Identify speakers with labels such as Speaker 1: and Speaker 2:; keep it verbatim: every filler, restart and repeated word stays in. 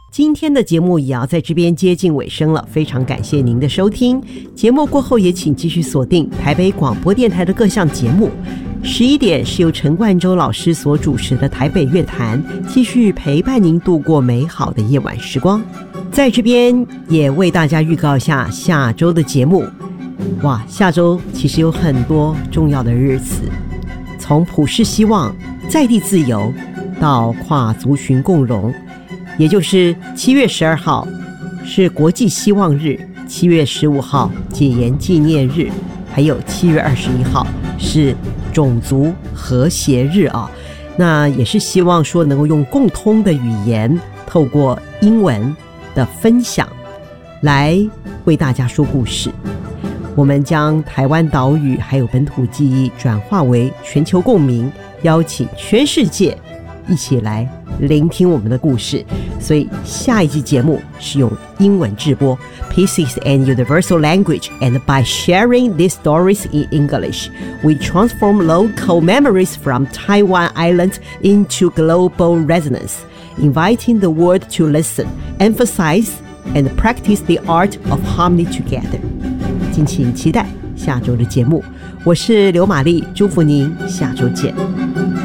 Speaker 1: 今天的节目也要在这边接近尾声了，非常感谢您的收听。节目过后也请继续锁定台北广播电台的各项节目。十一点是由陈冠洲老师所主持的台北乐坛，继续陪伴您度过美好的夜晚时光。在这边也为大家预告一下下周的节目。哇，下周其实有很多重要的日子，从普世希望、在地自由到跨族群共荣，也就是七月十二号是国际希望日，七月十五号解严纪念日，还有七月二十一号是种族和谐日啊。那也是希望说能够用共通的语言，透过英文的分享来为大家说故事。我们将台湾岛屿还有本土记忆转化为全球共鸣，邀请全世界一起来聆听我们的故事。所以下一集节目是用英文直播 Peace is an universal language, and by sharing these stories in English, we transform local memories from Taiwan Island into global resonance, inviting the world to listen, emphasize, and practice the art of harmony together. 敬请期待下周的节目。我是刘玛丽，祝福您下周见。